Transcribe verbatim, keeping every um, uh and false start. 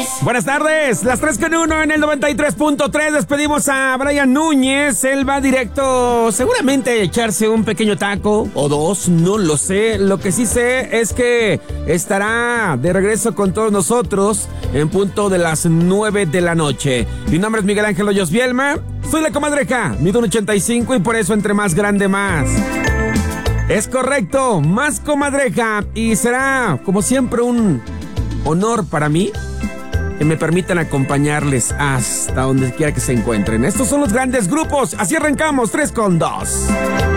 Buenas tardes, las tres con uno en el noventa y tres punto tres. Despedimos a Brian Núñez. Él va directo, seguramente a echarse un pequeño taco o dos, no lo sé. Lo que sí sé es que estará de regreso con todos nosotros en punto de las nueve de la noche. Mi nombre es Miguel Ángel Hoyos Bielma. Soy la comadreja, mido un ochenta y cinco y por eso entre más grande más. Es correcto, más comadreja, y será como siempre un honor para mí que me permitan acompañarles hasta donde quiera que se encuentren. Estos son los grandes grupos, así arrancamos, tres con dos.